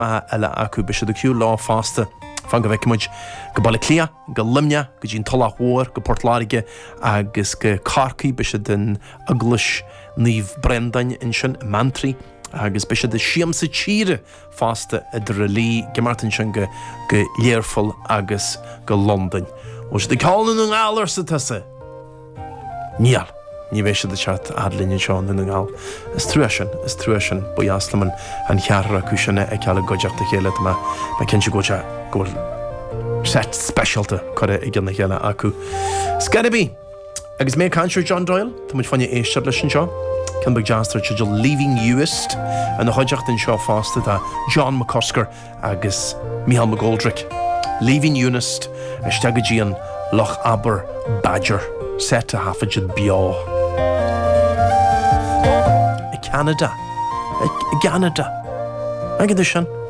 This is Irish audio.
eile acu be se do ciú lá fásta fan go bheicimiid go bailla clia, go limne, go dín talachhór, go portláige agus go carcaí be se den aglas níomh brendain in sin mantrí agus be se de siamsa tíre fásta idir a lí gemartin sin go léirfol agus go London. Os de cálan an álar sa tasa. Níal. Ní bheith de chat adlíonn seán in an gáil. Is trúisin bu aslaman an chearra cúisina ag ceala goideachta chéile ma cin se gote gur set specialta chuir i gceanna chéile acu. Scarabí, agus mé canseir John Doyle, tá muid fanne éistear leis an seo. Cyn bag janstar chydil Leaving Uist an na hoideacht in seo fásta da John McCusker agus Michael McGoldrick. Leaving Uist iste go díon Loch Aber Badger set a hafajid biá. Canada. Canada. Ag sin.